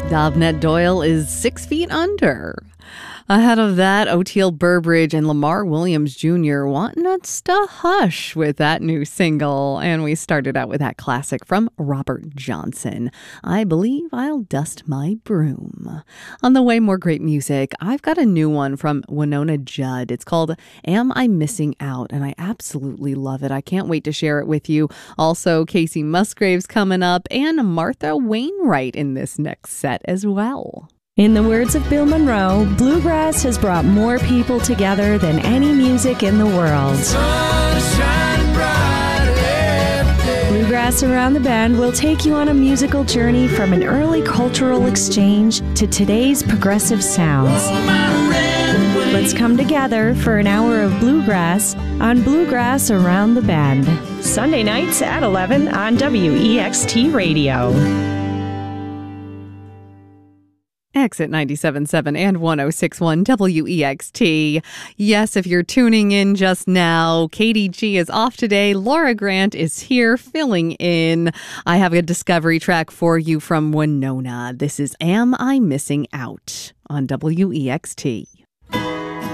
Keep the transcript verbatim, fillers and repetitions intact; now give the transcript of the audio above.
Davnett Doyle is Six Feet Under. Ahead of that, Oteil Burbridge and Lamar Williams Junior wanting us to hush with that new single. And we started out with that classic from Robert Johnson, I Believe I'll Dust My Broom. On the way, more great music. I've got a new one from Winona Judd. It's called Am I Missing Out? And I absolutely love it. I can't wait to share it with you. Also, Casey Musgraves coming up and Martha Wainwright in this next set as well. In the words of Bill Monroe, bluegrass has brought more people together than any music in the world. Bluegrass Around the Bend will take you on a musical journey from an early cultural exchange to today's progressive sounds. Let's come together for an hour of bluegrass on Bluegrass Around the Bend. Sunday nights at eleven on W E X T Radio. Exit ninety-seven point seven and one oh six point one W E X T. Yes, if you're tuning in just now, Katie G is off today. Laura Grant is here filling in. I have a discovery track for you from Winona. This is Am I Missing Out on W E X T.